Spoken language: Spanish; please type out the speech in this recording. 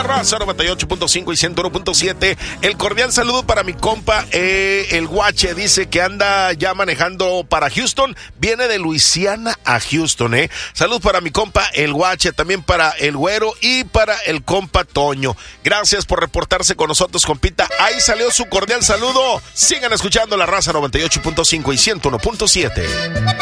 raza 98.5 y 101.7. El cordial saludo para mi compa, el Guache. Dice que anda ya manejando para Houston. Viene de Luisiana a Houston, Salud para mi compa, el Guache. También para el Güero y para el compa Toño. Gracias por reportarse con nosotros, compita. Ahí salió su cordial saludo. Sigan escuchando la raza 98.5 y 101.7.